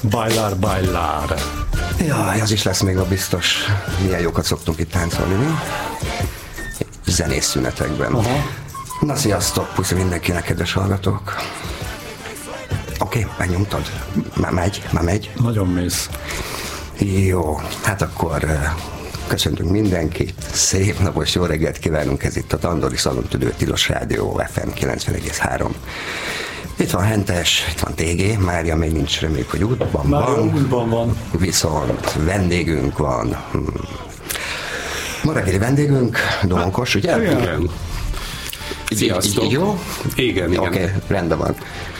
Bailar, bailar. Jaj, az is lesz még a biztos. Milyen jókat szoktunk itt táncolni, mi? Zenész szünetekben. Aha. Na sziasztok, puszi mindenkinek, kedves hallgatók. Oké, megnyomtad? Már megy? Nagyon mész. Jó, hát akkor köszöntünk mindenkit. Szép napos jó reggelt kívánunk, ez itt a Tandori Szalontüdő Tilos Rádió FM 90,3. Itt van Hentes, itt van TG, Mária még nincs, reméljük, hogy útban van. Viszont vendégünk van. Ma reggeli vendégünk, Domonkos, ugye? Igen. Sziasztok. Jó? Igen. Oké, rendben van.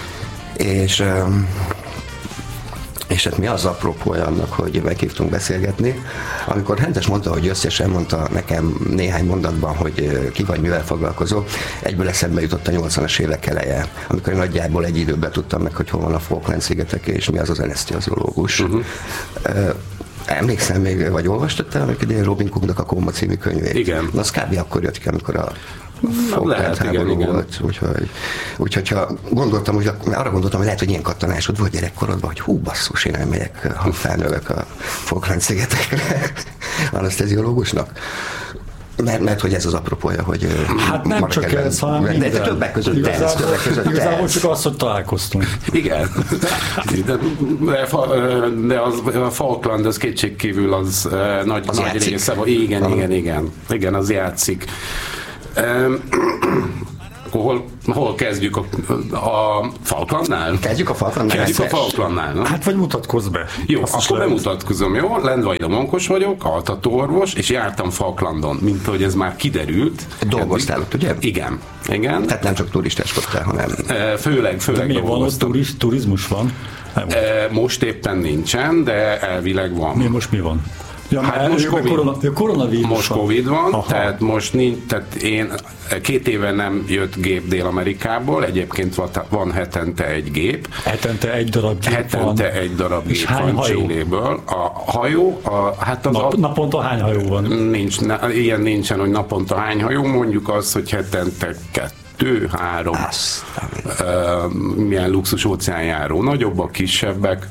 És hát mi az apropója annak, hogy meghívtunk beszélgetni. Amikor Hentes mondta, hogy jössz, és elmondta nekem néhány mondatban, hogy ki vagy, mivel foglalkozol, egyből eszembe jutott a 80-as évek eleje, amikor én nagyjából egy időben tudtam meg, hogy hol van a Falkland-szigetek, és mi az az aneszteziológus. Emlékszem még, vagy olvastad te, amikor idén Robin Cooknak a Komma című könyvét? Igen. Na, az kb. Akkor jött ki, amikor a lehet, háború igen. volt, úgyhogy gondoltam, hogy arra gondoltam, hogy lehet, hogy ilyen kattanásod volt gyerekkorodban, hogy hú, basszus, én elmegyek, ha felnövök a Falkland-szigetekre aneszteziológusnak. Mert hogy ez az apropója, hogy... Hát nem csak ez, hanem minden. De többek között igazából csak az, hogy találkoztunk. Igen. De a Falkland, az kétségkívül az nagy része. Igen, az játszik. Hol kezdjük? A Falklandnál? Kezdjük a Falklandnál. Hát vagy mutatkozz be. Jó, akkor bemutatkozom, jó? Lendvai Domonkos vagyok, altatóorvos, és jártam Falklandon, mint hogy ez már kiderült. Dolgoztál ott, ugye? Igen. Tehát nem csak turistáskodtál, hanem... Főleg mi van ott? Turizmus van? Most éppen nincsen, de elvileg van. Mi van? Ja, hát most koronavírus most Covid van, aha. tehát most nincs, tehát én 2 éve nem jött gép Dél-Amerikából, egyébként van hetente egy gép. Hetente egy darab gép van Chiléből. A hajó, hát az... Naponta hány hajó van? Ilyen nincsen, hogy naponta hány hajó, mondjuk az, hogy hetente 2-3 milyen luxus óceánjáró, nagyobbak, kisebbek.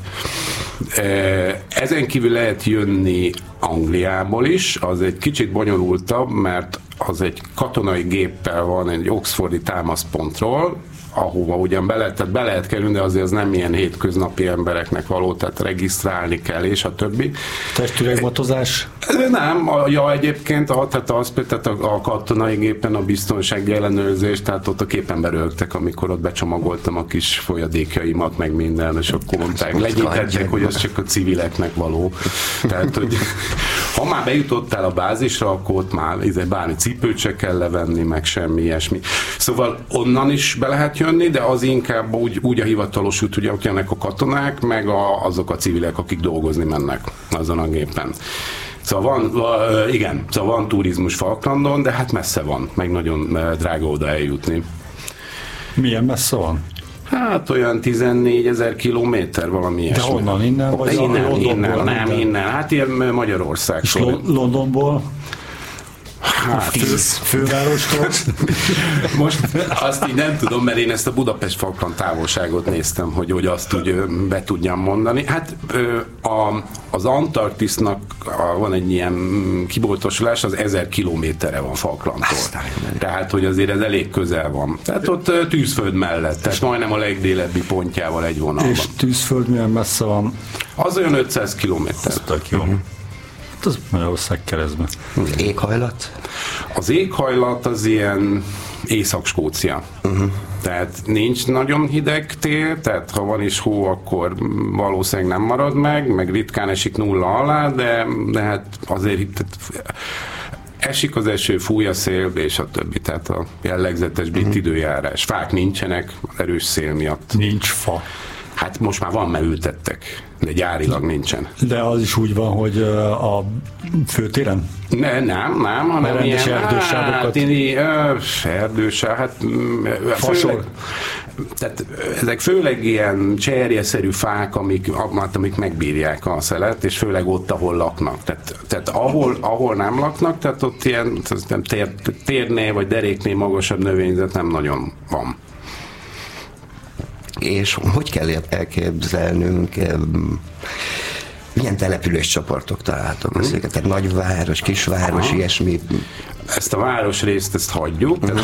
Ezen kívül lehet jönni Angliából is, az egy kicsit bonyolultabb, mert az egy katonai géppel van egy oxfordi támaszpontról, ahova ugyan be lehet kerülni, de azért az nem ilyen hétköznapi embereknek való, tehát regisztrálni kell, és a többi. Testüregmotozás? Nem, egyébként tehát a katonai gépen a biztonsági ellenőrzés, tehát ott a képen rögtek, amikor ott becsomagoltam a kis folyadékjaimat, meg minden, és akkor mondták, legyintettek, hogy ez csak a civileknek való. Tehát, hogy ha már bejutottál a bázisra, akkor ott már bármi cipőt se kell levenni, meg semmi ilyesmi. Szóval onnan is be lehet jönni, de az inkább úgy a hivatalos út, ugye ott jönnek a katonák, meg azok a civilek, akik dolgozni mennek azon a gépen. Szóval van turizmus Falklandon, de hát messze van, meg nagyon drága oda eljutni. Milyen messze van? Hát olyan 14 000 kilométer, valami ilyesmi. De honnan? Innen? Vagy innen. Hát ilyen Magyarország. És Londonból? Hát, fővárostól? Most azt így nem tudom, mert én ezt a Budapest-Falkland távolságot néztem, hogy azt úgy be tudjam mondani. Hát az Antarktisznak van egy ilyen kiboltosulás, az 1000 kilométerre van Falklandtól. Tehát, hogy azért ez elég közel van. Tehát ott Tűzföld mellett, tehát majdnem a legdélebbi pontjával egy vonalban. És Tűzföld milyen messze van? Az olyan 500 kilométer. Az Magyarország keresztben. Éghajlat? Az éghajlat az ilyen Észak-Skócia. Tehát nincs nagyon hideg tél, tehát ha van is hó, akkor valószínűleg nem marad meg ritkán esik 0 alá, de hát azért itt esik az eső, fúj a szél, és a többi, tehát a jellegzetes brit időjárás. Fák nincsenek, erős szél miatt. Nincs fa. Hát most már van, mert ültettek, de gyárilag nincsen. De az is úgy van, hogy a főtéren? Nem, hanem ilyen erdősávokat. Főleg, tehát ezek főleg ilyen cserjeszerű fák, amik megbírják a szelet, és főleg ott, ahol laknak. Tehát ahol nem laknak, tehát ott ilyen térnél vagy deréknél magasabb növényzet nem nagyon van. És hogy kell elképzelnünk, milyen településcsoportok találhatók ezeket? Tehát nagyváros, kisváros, ilyesmi? Ezt a városrészt, ezt hagyjuk. Tehát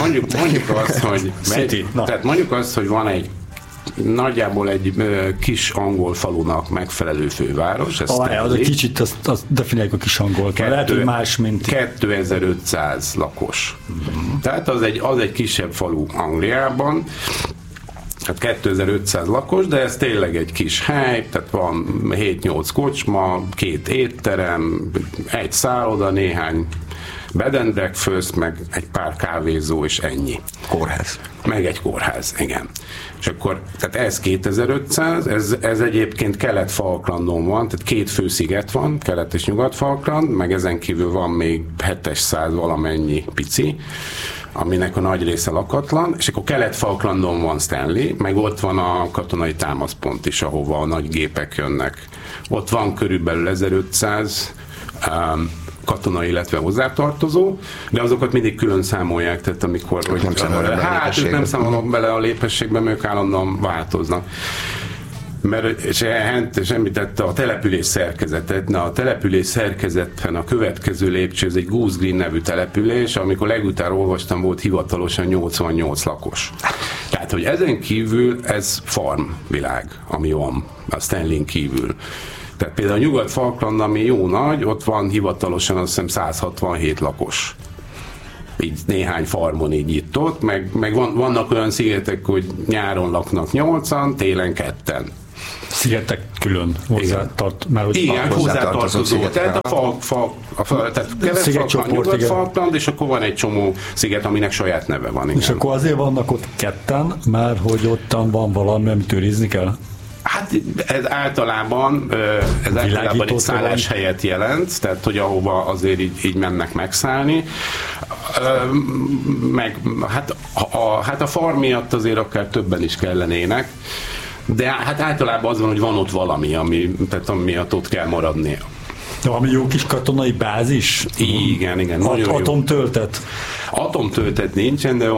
mondjuk azt, hogy van egy nagyjából egy kis angol falunak megfelelő főváros. Az egy kicsit, azt definiáljuk a kis angolt. Lehet, hogy más, mint... 2500 lakos. Tehát az egy kisebb falu Angliában, tehát 2500 lakos, de ez tényleg egy kis hely, tehát van 7-8 kocsma, 2 étterem, egy szálloda, néhány bed and breakfast, meg egy pár kávézó, és ennyi. Kórház. Meg egy kórház, igen. És akkor, tehát ez 2500, ez egyébként Kelet-Falklandon van, tehát 2 fősziget van, Kelet- és Nyugat-Falkland, meg ezen kívül van még 700 valamennyi pici, aminek a nagy része lakatlan, és akkor Kelet-Falklandon van Stanley, meg ott van a katonai támaszpont is, ahova a nagy gépek jönnek. Ott van körülbelül 1500 katonai, illetve hozzátartozó, de azokat mindig külön számolják, tehát amikor... ők nem számolnak bele a lépességbe, mert ők állandóan változnak. És említette a település szerkezetet. A település szerkezetben a következő lépcső, ez egy Goose Green nevű település, amikor legutább olvastam, volt hivatalosan 88 lakos. Tehát, hogy ezen kívül ez farmvilág, ami van a Stanleyn kívül. Tehát például a Nyugat-Falkland, ami jó nagy, ott van hivatalosan azt hiszem 167 lakos. Így néhány farmon így itt-ott, meg vannak olyan szigetek, hogy nyáron laknak 8-an, télen 2-en. Szigetek külön hozzátartozó. Tehát tehát Kelet-Falkland, Nyugat-Falkland, és akkor van egy csomó sziget, aminek saját neve van. Igen. És akkor azért vannak ott 2-en, mert hogy ottan van valami, amit őrizni kell? Hát ez általában egy szálláshelyet jelent, tehát hogy ahova azért így mennek megszállni. Hát a farm miatt azért akár többen is kellenének, de hát általában az van, hogy van ott valami, ami miatt ott kell maradnia. Valami jó kis katonai bázis? Igen. Atomtöltet? Atomtöltet nincsen, de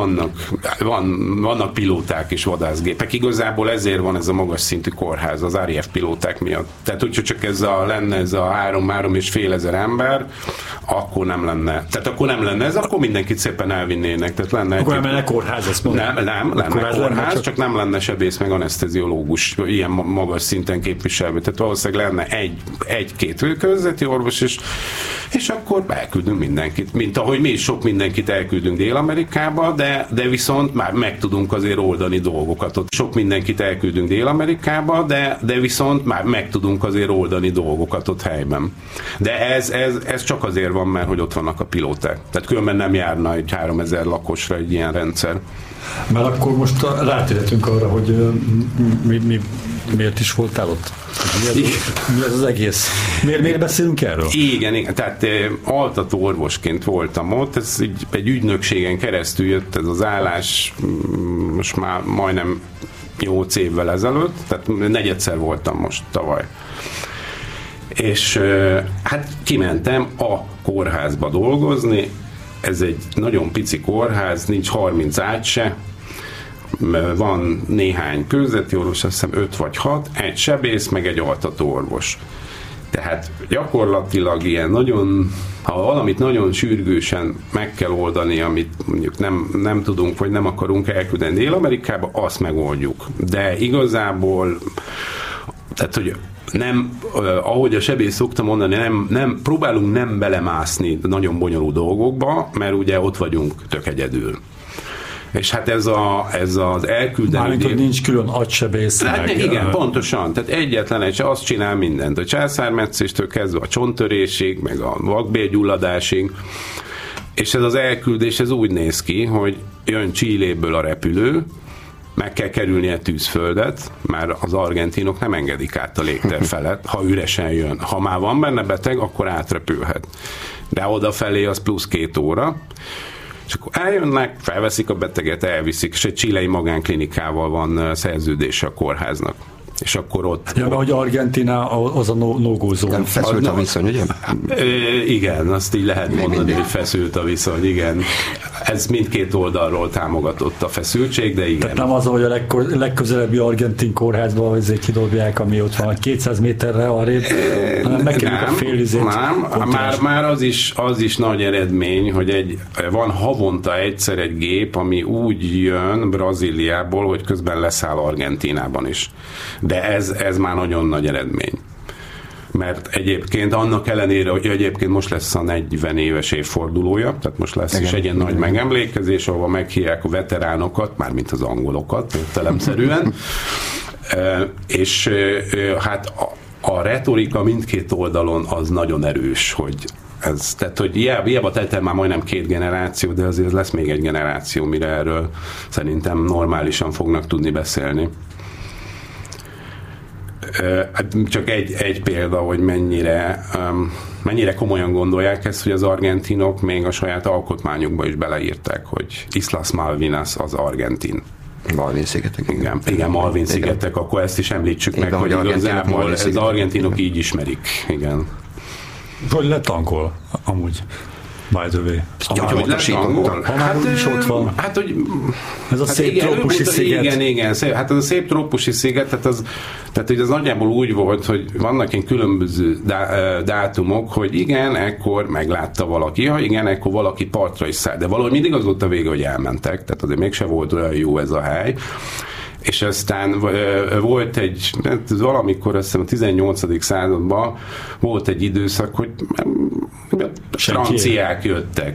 vannak pilóták és vadászgépek. Igazából ezért van ez a magas szintű kórház az RAF pilóták miatt. Tehát, hogyha csak lenne ez a 3-3,5 ezer ember, akkor nem lenne. Tehát akkor nem lenne ez, akkor mindenkit szépen elvinnének. Tehát lenne akkor nem lenne kórház, azt mondom. Nem lenne kórház, csak nem lenne sebész meg aneszteziológus ilyen magas szinten képviselve. Tehát valószínűleg lenne egy-két körzeti orvos, és akkor elküldünk mindenkit. Mint ahogy mi is sok mindenkit elküldünk Dél-Amerikába, de viszont már meg tudunk azért oldani dolgokat. Ott sok mindenkit elküldünk Dél-Amerikába, de viszont már meg tudunk azért oldani dolgokat ott helyben. De ez csak azért van, mert hogy ott vannak a pilóták. Tehát különben nem járna egy 3000 lakosra egy ilyen rendszer. Mert akkor most rátérhetünk arra, hogy miért is voltál ott? Mi ez az egész? Miért beszélünk erről? Igen, tehát altató orvosként voltam ott, ez egy ügynökségen keresztül jött ez az állás, most már majdnem 8 évvel ezelőtt, tehát negyedszer voltam most tavaly. És hát kimentem a kórházba dolgozni, ez egy nagyon pici kórház, nincs 30 ágy se, van néhány körzeti orvos, azt hiszem 5 vagy 6, egy sebész, meg egy altató orvos. Tehát gyakorlatilag ilyen nagyon, ha valamit nagyon sürgősen meg kell oldani, amit mondjuk nem tudunk, vagy nem akarunk elküldeni Dél-Amerikába, azt megoldjuk. De igazából, tehát hogy nem, ahogy a sebész szokta mondani, próbálunk nem belemászni nagyon bonyolult dolgokba, mert ugye ott vagyunk tök egyedül. És hát ez az elküldeni... Mármint, hogy nincs külön agysebész. Hát igen, pontosan. Tehát egyetlen egy, azt csinál mindent. A császármetszéstől kezdve a csonttörésig, meg a vakbélgyulladásig. És ez az elküldés, ez úgy néz ki, hogy jön Chiléből a repülő, meg kell kerülnie tűzföldet, mert az argentinok nem engedik át a légtér felett, ha üresen jön. Ha már van benne beteg, akkor átrepülhet. De odafelé az plusz 2 óra, és akkor eljönnek, felveszik a beteget, elviszik, és egy chilei magánklinikával van szerződése a kórháznak. És akkor ott... Ja, hogy Argentína az a no-go zone. Nem feszült a viszony, ugye? Igen, azt így lehet mondani, hogy feszült a viszony, igen. Ez mindkét oldalról támogatott a feszültség, de igen. Tehát nem az, hogy a legközelebbi argentin kórházban azért kidobják, ami ott van 200 méterre arrébb, hanem megkerüljük a félizét. Nem, már az is nagy eredmény, hogy van havonta egyszer egy gép, ami úgy jön Brazíliából, hogy közben leszáll Argentínában is. De ez már nagyon nagy eredmény. Mert egyébként annak ellenére, hogy egyébként most lesz a 40 éves évfordulója, tehát most lesz is egy ilyen nagy megemlékezés, ahol meghívják a veteránokat, mármint az angolokat, értelemszerűen, és hát a retorika mindkét oldalon az nagyon erős, hogy tehát, hogy hiába tettem már majdnem 2 generáció, de azért lesz még egy generáció, mire erről szerintem normálisan fognak tudni beszélni. Csak egy példa, hogy mennyire komolyan gondolják ezt, hogy az argentinok még a saját alkotmányukba is beleírták, hogy Islas Malvinas az argentin. Malvin-szigetek. Igen, Malvin-szigetek, akkor ezt is említsük meg, hogy igazából az argentinok így ismerik. Igen. Hogy lett angol, amúgy? By the way. Hogy lett angol? Hát is ott van. Hát, hogy... Ez a szép trópusi sziget. Igen. Hát ez a szép trópusi sziget, tehát hogy az nagyjából úgy volt, hogy vannak ilyen különböző dátumok, hogy igen, ekkor meglátta valaki, igen, ekkor valaki partra is szállt, de valahogy mindig az volt a vége, hogy elmentek, tehát azért mégse volt olyan jó ez a hely. És aztán volt valamikor, azt hiszem a 18. században volt egy időszak, hogy franciák jöttek.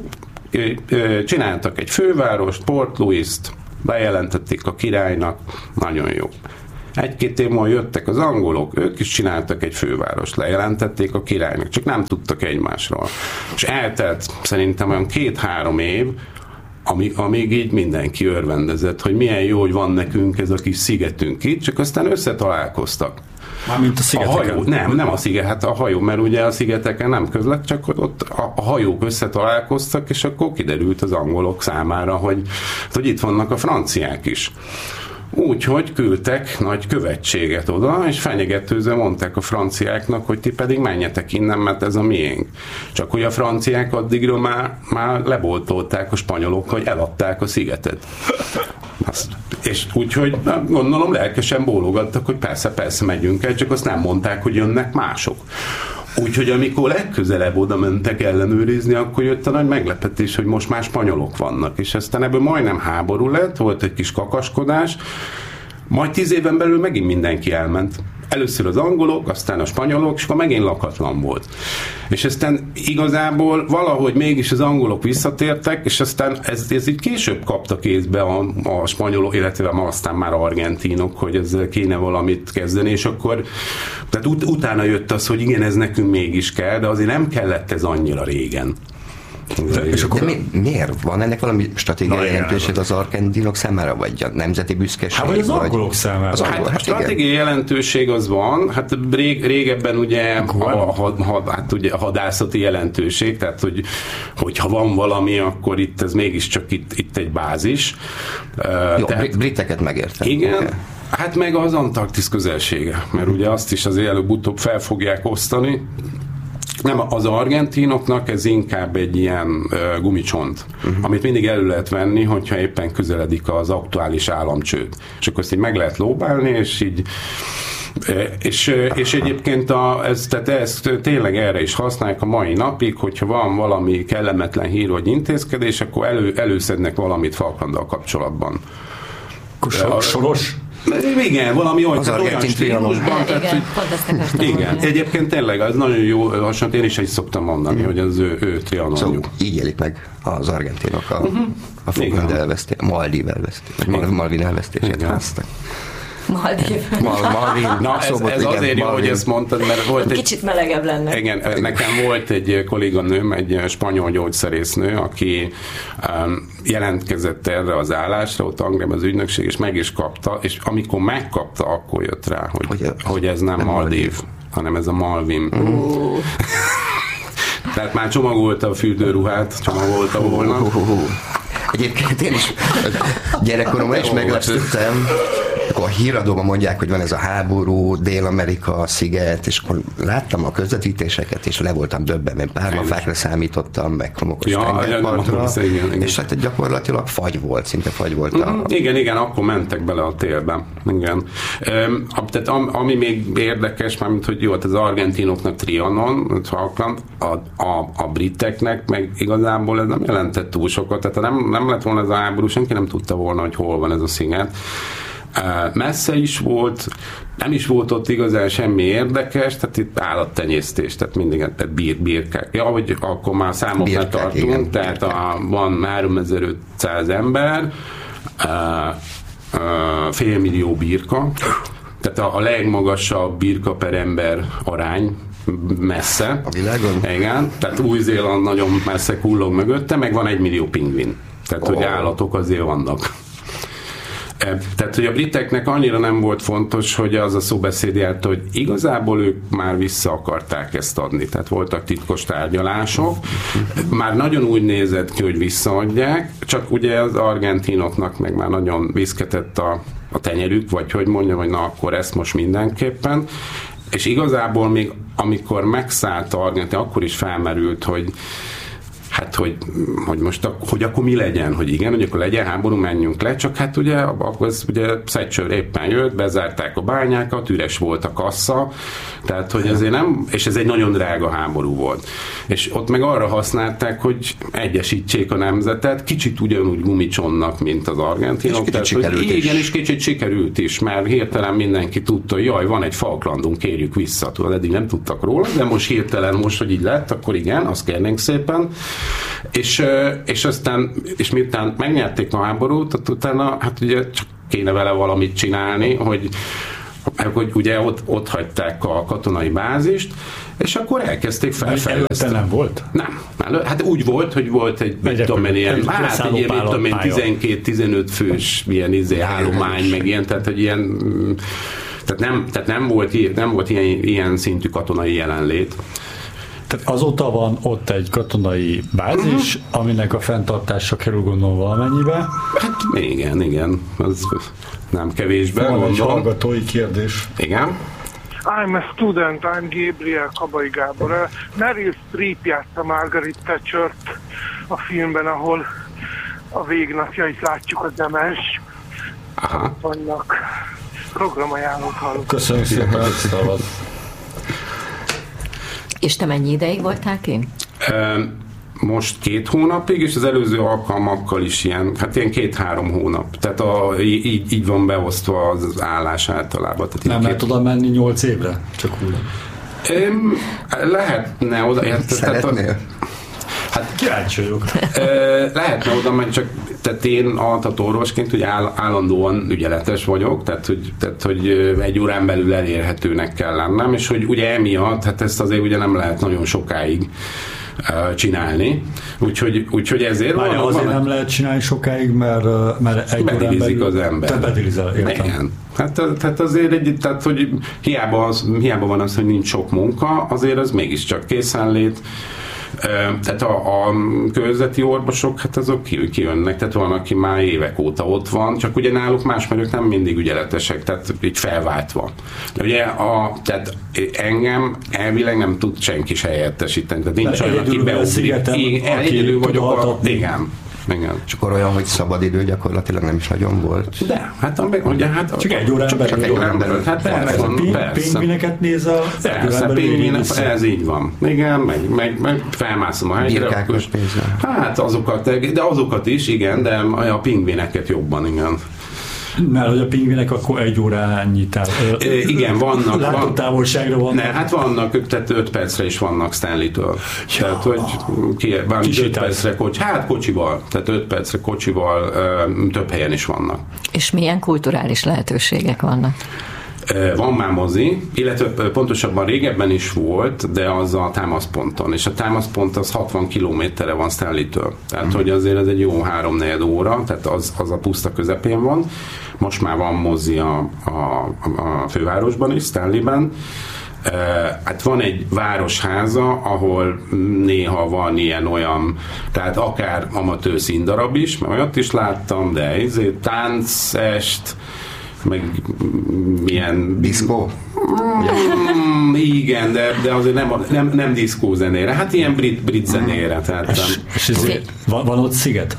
Csináltak egy fővárost, Port Louis-t, bejelentették a királynak, nagyon jó. 1-2 év múlva jöttek az angolok, ők is csináltak egy fővárost, lejelentették a királynak, csak nem tudtak egymásról. És eltelt szerintem olyan 2-3 év, amíg így mindenki örvendezett, hogy milyen jó, hogy van nekünk ez a kis szigetünk itt, csak aztán összetalálkoztak. Mármint a szigeteken? Nem a sziget, hát a hajó, mert ugye a szigeteken nem közlek, csak ott a hajók összetalálkoztak, és akkor kiderült az angolok számára, hogy itt vannak a franciák is. Úgyhogy küldtek nagy követséget oda, és fenyegetőzve mondták a franciáknak, hogy ti pedig menjetek innen, mert ez a miénk. Csak hogy a franciák addigra már leboltolták a spanyolok, hogy eladták a szigetet. És úgyhogy gondolom lelkesen bólogattak, hogy persze megyünk el, csak azt nem mondták, hogy jönnek mások. Úgyhogy amikor legközelebb oda mentek ellenőrizni, akkor jött a nagy meglepetés, hogy most már spanyolok vannak. És aztán ebből majdnem háború lett, volt egy kis kakaskodás, majd 10 éven belül megint mindenki elment. Először az angolok, aztán a spanyolok, és akkor megint lakatlan volt. És aztán igazából valahogy mégis az angolok visszatértek, és aztán ez így később kapta kézbe a spanyolok, illetve aztán már argentinok, hogy ezzel kéne valamit kezdeni, és akkor tehát utána jött az, hogy igen, ez nekünk mégis kell, de azért nem kellett ez annyira régen. És akkor miért? Van ennek valami stratégiai jelentőség az argentinok számára, vagy a nemzeti büszkeség? Hát vagy az angolok számára? A stratégiai jelentőség az van, hát régebben ugye a hadászati jelentőség, tehát hogyha van valami, akkor itt ez mégiscsak itt egy bázis. Jó, tehát, briteket megértem. Igen. Okay. Hát meg az Antarktisz közelsége, mert ugye azt is azért előbb-utóbb fel fogják osztani. Nem, az argentinoknak ez inkább egy ilyen gumicsont, amit mindig elő lehet venni, hogyha éppen közeledik az aktuális államcsőd. És akkor ezt így meg lehet lóbálni, és így és egyébként ezt tényleg erre is használják a mai napig, hogyha van valami kellemetlen hír vagy intézkedés, akkor előszednek valamit Falklanddal kapcsolatban. Soros? Igen, valami olyan stílusban. Igen, egyébként tényleg az nagyon jó hasonlít, én is így szoktam mondani, hogy az ő trianonjuk. Szóval így élik meg az argentinok a Falkland elvesztését, Malvin elvesztését háztak. Malvin. Na, ez azért jó, hogy ezt mondtad, mert volt kicsit melegebb lenne. Igen, nekem volt egy kolléganőm, egy spanyol gyógyszerésznő, aki jelentkezett erre az állásra, ott Angliában az ügynökség, és meg is kapta, és amikor megkapta, akkor jött rá, hogy ez nem Maldív, hanem ez a Malvin. Tehát már csomagolta a fürdőruhát, csomagolta volna. Egyébként én is gyerekkoromban is meglepődtem. akkor a híradóban mondják, hogy van ez a háború, Dél-Amerika, sziget, és akkor láttam a közvetítéseket, és le voltam döbbenve, párnafákra számítottam, meg homokos tengerpartra, és hát gyakorlatilag fagy volt, szinte fagy volt. Igen, akkor mentek bele a télbe. Igen. Tehát ami még érdekes, mármint, hogy jó, az argentinoknak Trianon, Falkland, a briteknek meg igazából ez nem jelentett túl sokat, tehát nem lett volna ez a háború, senki nem tudta volna, hogy hol van ez a sziget. Messze is volt, nem is volt ott igazán semmi érdekes, tehát itt állattenyésztés, tehát mindig tehát birkák. Ja, hogy akkor már számoknál tartunk, igen, tehát van 3500 ember, félmillió birka, tehát a legmagasabb birka per ember arány messze. A világon? Igen, tehát Új-Zéland nagyon messze kullog mögötte, meg van 1 millió pingvin. Tehát, hogy állatok azért vannak. Tehát, hogy a briteknek annyira nem volt fontos, hogy az a szóbeszéd járt, hogy igazából ők már vissza akarták ezt adni. Tehát voltak titkos tárgyalások. Már nagyon úgy nézett ki, hogy visszaadják, csak ugye az argentinoknak meg már nagyon viszketett a tenyerük, vagy hogy mondjam, hogy na akkor ezt most mindenképpen. És igazából még amikor megszállt Argentína, akkor is felmerült, hogy hát, hogy most hogy akkor mi legyen, hogy igen, hogy akkor legyen háború, menjünk le, csak hát ugye, az ugye Thatcher éppen jött, bezárták a bányákat, üres volt a kassa, tehát, hogy ezért nem, és ez egy nagyon drága háború volt. És ott meg arra használták, hogy egyesítsék a nemzetet, kicsit ugyanúgy gumicsonnak, mint az argentinok. És kicsit sikerült is, mert hirtelen mindenki tudta, hogy jaj, van egy Falklandunk, kérjük vissza. Tudod, eddig nem tudtak róla, de most hirtelen, hogy így lett, akkor igen, azt kérnénk szépen. És aztán, és miután megnyerték a háborút, utána hát ugye csak kéne vele valamit csinálni, hogy ugye ott hagyták a katonai bázist, és akkor elkezdték felfejleszteni. Előtte nem volt? Nem. Hát úgy volt, hogy volt egy 12-15 fős ilyen állomány, meg ilyen, tehát hogy ilyen, tehát nem volt ilyen szintű katonai jelenlét. Tehát azóta van ott egy katonai bázis, aminek a fenntartása kerül gondolom valamennyibe. Hát igen, az nem kevésbe. Van egy hallgatói kérdés. Igen. I'm a student, I'm Gabriel Kabai Gábor. Meryl Streep játsza Margaret Thatchert a filmben, ahol a végnapjait látjuk a Demes. Vannak programajánlót hallunk. Köszönjük szépen. És te mennyi ideig voltál kint? Most 2 hónapig, és az előző alkalmakkal is ilyen 2-3 hónap. Tehát így van beosztva az állás általában. Tehát nem lehet oda menni 8 évre? Csak úgy. Lehetne oda. Szeretnél? Hát kíváncsi vagyok. Lehetne oda menni, csak tehát én orvosként ugye állandóan ügyeletes vagyok, tehát hogy 1 órán belül elérhetőnek kell lennem, és hogy ugye emiatt, hát ezt azért ugye nem lehet nagyon sokáig csinálni. Úgyhogy ezért van. Azért nem lehet csinálni sokáig, mert 1 órán belül az ember. Te bedilizel, értem. Igen. Hát azért tehát, hogy hiába van az, hogy nincs sok munka, azért az mégiscsak készenlét. Tehát a körzeti orvosok, hát azok kijönnek, tehát van, aki már évek óta ott van, csak ugye náluk más, mert ők nem mindig ügyeletesek, tehát így felváltva. De ugye tehát engem elvileg nem tud senki se helyettesíteni, tehát nincs olyan, aki beugrik. Egyedül vagyok, igen. És akkor olyan, hogy szabadidő gyakorlatilag nem is nagyon volt. De, hát csak 1 órán belül. Hát persze. Pingvineket néz a ez így van. Igen, meg felmászom a helyre. Birkákat nézel. Hát de azokat is, igen, de a pingvineket jobban, igen. Mert hogy a pingvinek akkor 1 órányi igen, vannak. Látótávolságra vannak. Hát vannak, tehát 5 percre is vannak Stanley-től. Ja. Tehát, hogy 5 percre kocsival. Tehát 5 percre kocsival több helyen is vannak. És milyen kulturális lehetőségek vannak? Van már mozi, illetve pontosabban régebben is volt, de az a támaszponton, és a támaszpont az 60 kilométerre van Stanley-től. Tehát, hogy azért ez egy jó 3-4 óra, tehát az a puszta közepén van. Most már van mozi a fővárosban is, Stanleyben. Hát van egy városháza, ahol néha van ilyen-olyan, tehát akár amatőr színdarab is, mert olyat is láttam, de táncest, meg milyen... Diszkó? Igen, de azért nem diszkó zenére, hát ilyen brit zenére. Tehát, és van ott sziget?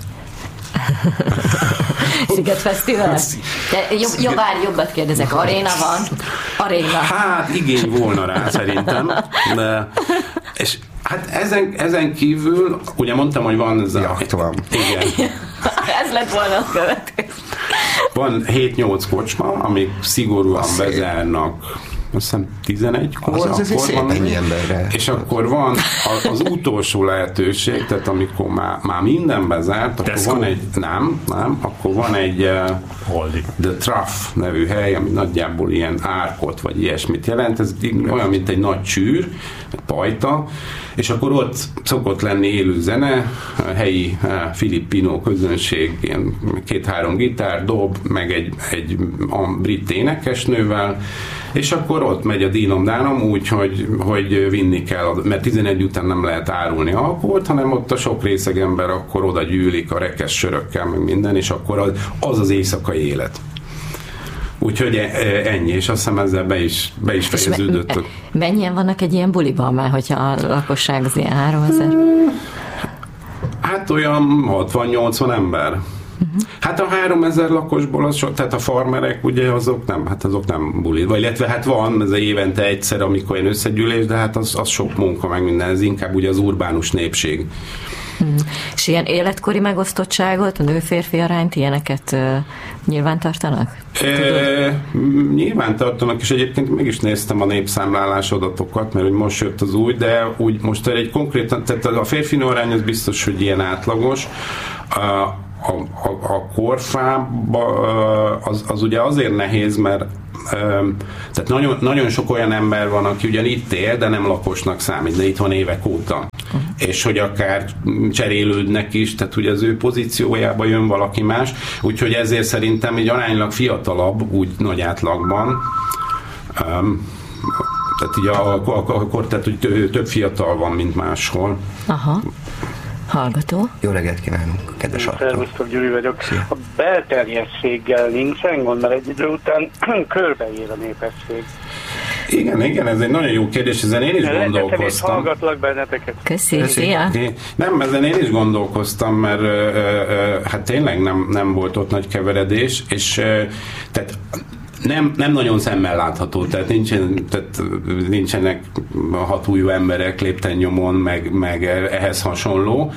Szigetfesztivál? Jobbat kérdezek, aréna van? Aréna. Hát igény volna rá szerintem. És hát ezen kívül, ugye mondtam, hogy van ez a... van. Igen. Ez lett volna a következő. Van 7-8 kocsma, amik szigorúan bezárnak, azt hiszem 11-kor. Az szép ennyi emberre. És akkor van az utolsó lehetőség, tehát amikor már minden bezárt, akkor van egy... Nem, akkor van egy The Trough nevű hely, ami nagyjából ilyen árkot, vagy ilyesmit jelent. Ez olyan, mint egy nagy csűr, egy pajta, és akkor ott szokott lenni élő zene, a helyi filippino közönség, ilyen 2-3 gitár, dob, meg egy brit énekesnővel, és akkor ott megy a dínom-dánom úgy, hogy vinni kell, mert 11 után nem lehet árulni alkoholt, hanem ott a sok részeg ember akkor oda gyűlik a rekesz sörökkel, meg minden, és akkor az éjszakai élet. Úgyhogy ennyi, és azt hiszem ezzel be is fejeződött. Mennyien vannak egy ilyen buliban már, hogyha a lakosság az ilyen 3000? Hát olyan 60-80 ember. Hát a 3000 lakosból, tehát a farmerek, ugye azok nem buli. Vagy illetve hát van, ez évente egyszer, amikor ilyen összegyűlés, de hát az sok munka, meg minden, ez inkább ugye az urbánus népség. És ilyen életkori megosztottságot, a nő-férfi arányt, ilyeneket nyilván tartanak? Nyilván tartanak, és egyébként meg is néztem a népszámlálás adatokat, mert hogy most jött az új, de úgy most egy konkrétan, tehát a férfi nő arány az biztos, hogy ilyen átlagos. A korfában az ugye azért nehéz, mert tehát nagyon sok olyan ember van, aki ugyan itt él, de nem lakosnak számít, de itt van évek óta. És hogy akár cserélődnek is, tehát ugye az ő pozíciójába jön valaki más, úgyhogy ezért szerintem egy aránylag fiatalabb, úgy nagy átlagban, tehát ugye akkor tehát, hogy több fiatal van, mint máshol. Aha. Hallgató. Jó reggelt kívánunk, kedves Artur. Szervusztok, Gyuri vagyok. A belterjességgel nincsen gond, mert egy idő után körbeér a népesség. Igen, ez egy nagyon jó kérdés, ezen én is gondolkoztam. Hallgatlak benneteket. Köszi, szia. Nem, ezen én is gondolkoztam, mert hát tényleg nem volt ott nagy keveredés, és tehát nem nagyon szemmel látható, tehát nincsenek hatújú emberek lépten nyomon, meg ehhez hasonló.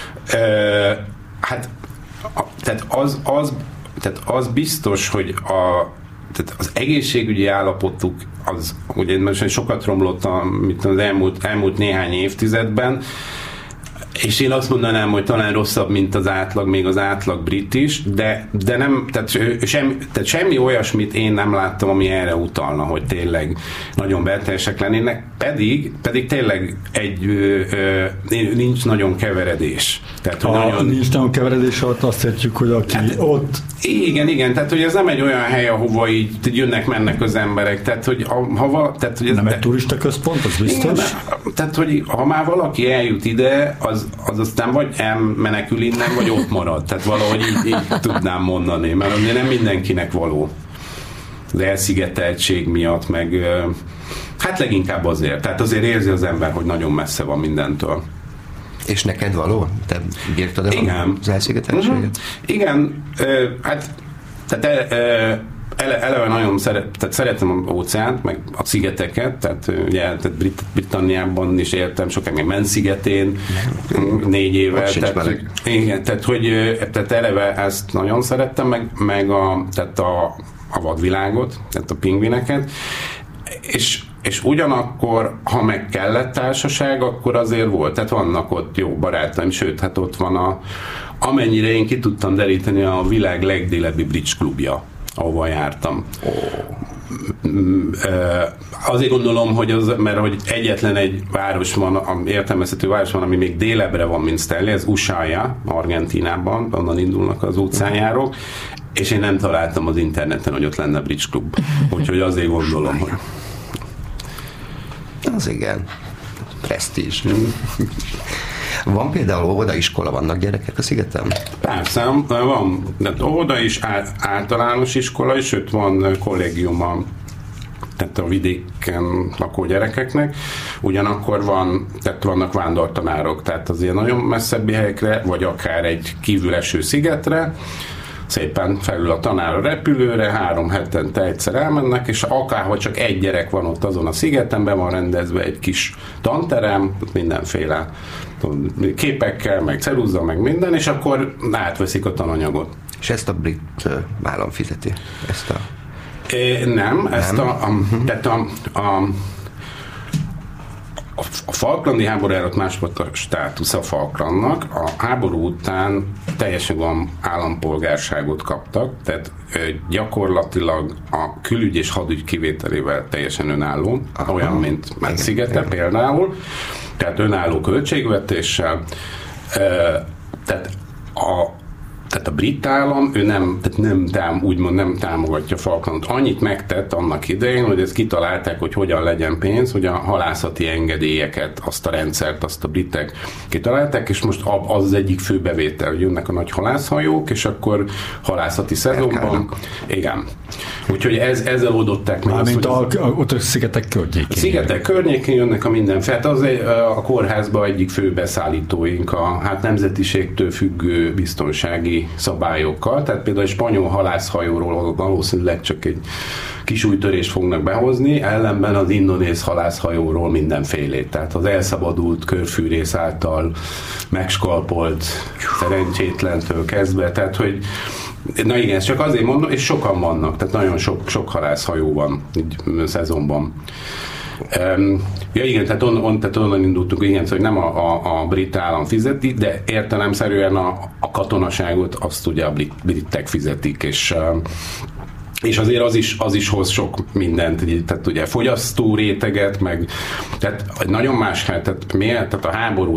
Hát tehát az biztos, hogy tehát az egészségügyi állapotuk az ugye most sokat romlott az elmúlt néhány évtizedben, és én azt mondanám, hogy talán rosszabb, mint az átlag, még az átlag brit is, de nem, tehát semmi olyasmit én nem láttam, ami erre utalna, hogy tényleg nagyon belteljesek lennének, pedig tényleg nincs nagyon keveredés. Tehát, nincs nagyon keveredés, azt értjük, hogy aki ott... Igen, tehát hogy ez nem egy olyan hely, ahova így jönnek-mennek az emberek, tehát hogy hogy ez, nem egy turista központ, az biztos? Igen, tehát hogy ha már valaki eljut ide, az aztán vagy elmenekül innen, vagy ott marad. Tehát valahogy így tudnám mondani, mert azért nem mindenkinek való. Az elszigeteltség miatt, meg hát leginkább azért. Tehát azért érzi az ember, hogy nagyon messze van mindentől. És neked való? Te bírtad az elszigeteltséget? Igen, hát tehát eleve nagyon szeretem az óceánt, meg a szigeteket, tehát ugye Britanniában is éltem sokáig, meg Man szigetén 4 éve. Tehát eleve ezt nagyon szerettem, meg a vadvilágot, tehát a pingvineket, és ugyanakkor, ha meg kellett társaság, akkor azért volt. Tehát vannak ott jó barátaim, sőt, hát ott van amennyire én ki tudtam deríteni, a világ legdélebbi bridge klubja, ahova jártam. Azért gondolom, mert hogy egyetlen egy város van, értelmezhető város van, ami még délebbre van, mint Stanley, ez Ushuaia, Argentínában, onnan indulnak az óceánjárók, és én nem találtam az interneten, hogy ott lenne bridge klub. Úgyhogy azért gondolom, hogy... Az igen. Presztízs. Van például óvodaiskola, vannak gyerekek a szigeten? Persze, van óvoda is, általános iskola is, sőt van kollégiuma, tehát a vidéken lakó gyerekeknek, ugyanakkor vannak vándortanárok, tehát az ilyen nagyon messzebbi helyekre, vagy akár egy kívüleső szigetre, szépen felül a tanár a repülőre, 3 hetente egyszer elmennek, és akárhogy csak egy gyerek van ott azon a szigeten, be van rendezve egy kis tanterem, mindenféle képekkel, meg ceruza, meg minden, és akkor átveszik a tananyagot. És ezt a brit állam fizeti? Ezt a... Nem, ezt tehát a falklandi háború előtt más volt a státusz a Falklandnak. A háború után teljesen állampolgárságot kaptak, tehát gyakorlatilag a külügy és hadügy kivételével teljesen önálló, olyan, mint Metszigete például, tehát önálló költségvetéssel, tehát a brit állam, ő nem támogatja Falklandot. Annyit megtett annak idején, hogy ezt kitalálták, hogy hogyan legyen pénz, hogy a halászati engedélyeket, azt a rendszert, azt a britek kitalálták, és most az egyik fő bevétel, hogy jönnek a nagy halászhajók, és akkor halászati szezonban. Igen. Úgyhogy ezzel oldották meg azt, hogy ott a szigetek környékén. A szigetek környékén jönnek a mindenféle. Az a kórházban egyik fő beszállítóink a nemzetiségtől függő biztonsági szabályokkal. Tehát például egy spanyol halászhajóról valószínűleg csak egy kis újtörést fognak behozni, ellenben az indonéz halászhajóról mindenfélét. Tehát az elszabadult körfűrész által megskalpolt szerencsétlentől kezdve. Tehát, hogy na igen, csak azért mondom, és sokan vannak, tehát nagyon sok halászhajó van így szezonban. Ja igen, tehát onnan indultunk, igen, hogy nem a brit állam fizeti, de értelemszerűen a katonaságot azt ugye a britek fizetik, és azért az is hoz sok mindent, tehát ugye fogyasztó réteget, meg tehát nagyon más, tehát a háború